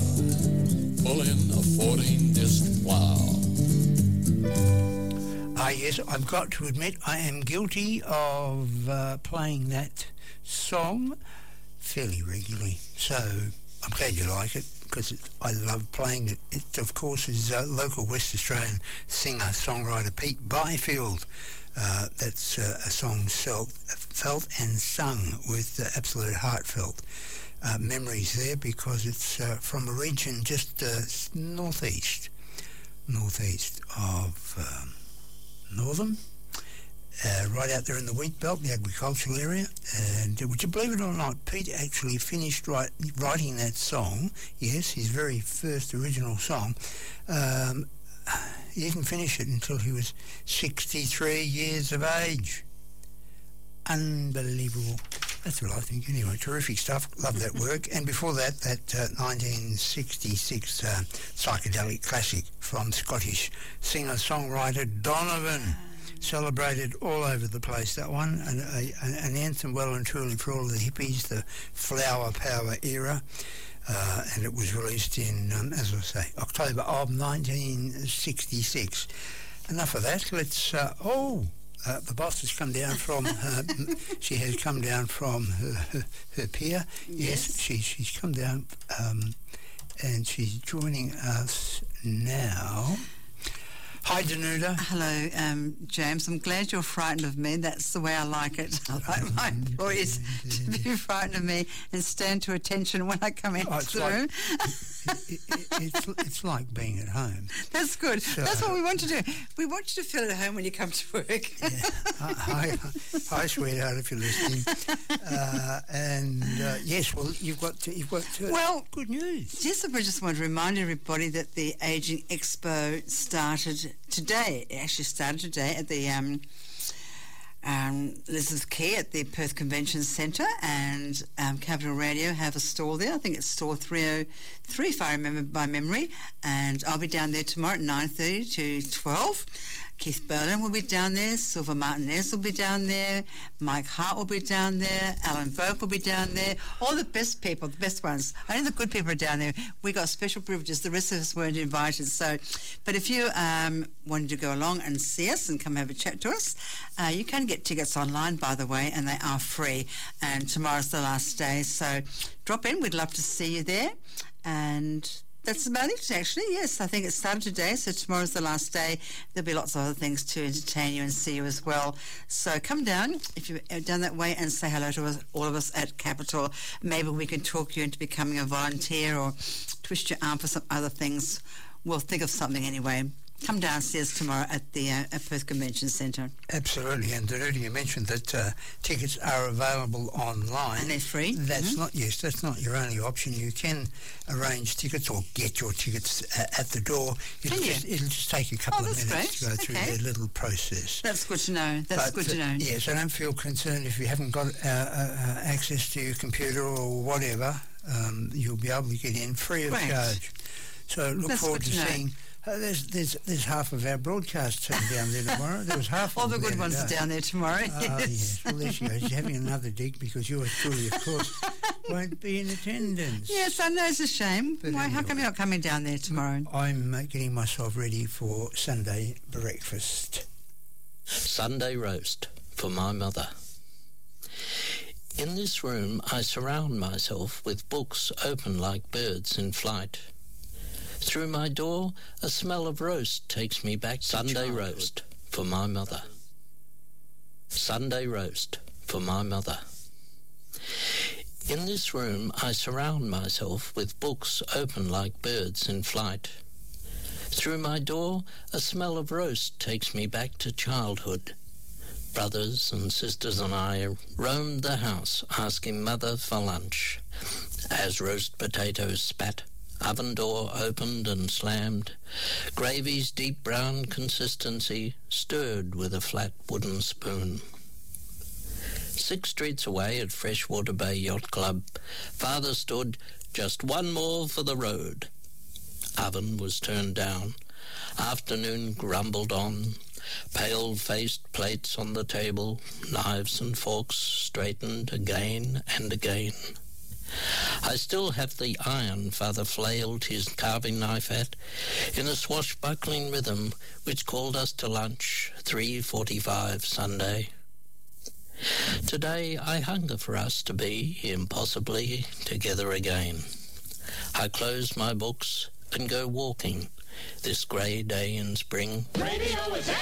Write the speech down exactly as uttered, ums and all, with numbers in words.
pulling a fourteen-disc plow. Ah, yes, I've got to admit I am guilty of uh, playing that song fairly regularly. So I'm glad you like it, because I love playing it. It, of course, is uh, local West Australian singer-songwriter Pete Byfield. Uh, that's uh, a song felt, felt and sung with uh, absolute heartfelt uh, memories there, because it's uh, from a region just uh, northeast, northeast of um, Northern, uh, right out there in the wheat belt, the agricultural area. And uh, would you believe it or not, Pete actually finished write, writing that song, yes, his very first original song. Um, he didn't finish it until he was sixty-three years of age. Unbelievable. That's what I think anyway. Terrific stuff. Love that work. And before that, that uh, nineteen sixty-six uh, psychedelic classic from Scottish singer-songwriter Donovan. Celebrated all over the place, that one. An, a, an anthem well and truly for all the hippies, the flower power era. Uh, and it was released in, um, as I say, October of nineteen sixty-six. Enough of that. Let's, uh, oh... Uh, the boss has come down from, uh, she has come down from her, her, her pier. Yes, yes she, she's come down um, and she's joining us now. Hi, Danuta. Hello, um, James. I'm glad you're frightened of me. That's the way I like it. I like my employees to be frightened of me and stand to attention when I come into oh, the like, room. it, it, it's, it's like being at home. That's good. So, That's what we want to do. We want you to feel at home when you come to work. Yeah. Hi, hi, sweetheart, if you're listening. Uh, and uh, yes, well, you've got to, you've got to, well, good news. Yes, I just want to remind everybody that the Ageing Expo started today. It actually started today at the um, um, Elizabeth Quay at the Perth Convention Centre, and um, Capital Radio have a stall there. I think it's store three oh three if I remember by memory, and I'll be down there tomorrow at nine thirty to twelve. Keith Berlin will be down there, Silva Martinez will be down there, Mike Hart will be down there, Alan Vogt will be down there, all the best people, the best ones. Only the good people are down there. We got special privileges. The rest of us weren't invited. So, but if you um, wanted to go along and see us and come have a chat to us, uh, you can get tickets online, by the way, and they are free. And tomorrow's the last day, so drop in. We'd love to see you there. And that's about it, actually. Yes, I think it started today, so tomorrow's the last day. There'll be lots of other things to entertain you and see you as well. So come down, if you've done that way, and say hello to us, all of us at Capital. Maybe we can talk you into becoming a volunteer or twist your arm for some other things. We'll think of something anyway. Come downstairs tomorrow at the uh, at Perth Convention Centre. Absolutely, and Danuta, you mentioned that uh, tickets are available online. And they're free. That's mm-hmm. not, yes, that's not your only option. You can arrange tickets or get your tickets uh, at the door. It'll can just, you? It'll just take a couple oh, of minutes great. to go through okay. their little process. That's good to know. That's but, good to know. Uh, yes, I don't feel concerned if you haven't got uh, uh, access to your computer or whatever. Um, you'll be able to get in free of great. charge. So look that's forward to, to seeing... Uh, there's, there's, there's half of our broadcast team down there tomorrow. There was half All of the good ones are down there tomorrow. Oh, yes. yes. Well, there she goes. She's having another dig because yours truly, of course, won't be in attendance. Yes, I know. It's a shame. But Why? anyway, How come you're not coming down there tomorrow? I'm uh, getting myself ready for Sunday breakfast. Sunday roast for my mother. In this room, I surround myself with books open like birds in flight. Through my door, a smell of roast takes me back to Sunday childhood. Roast for my mother. Sunday roast for my mother. In this room, I surround myself with books open like birds in flight. Through my door, a smell of roast takes me back to childhood. Brothers and sisters and I roamed the house asking Mother for lunch. As roast potatoes spat, oven door opened and slammed. Gravy's deep brown consistency stirred with a flat wooden spoon. Six streets away at Freshwater Bay Yacht Club, Father stood, just one more for the road. Oven was turned down. Afternoon grumbled on. Pale-faced plates on the table, knives and forks straightened again and again. I still have the iron Father flailed his carving knife at, in the swashbuckling rhythm which called us to lunch, three forty-five Sunday. Today I hunger for us to be, impossibly, together again. I close my books and go walking, this grey day in spring. Radio is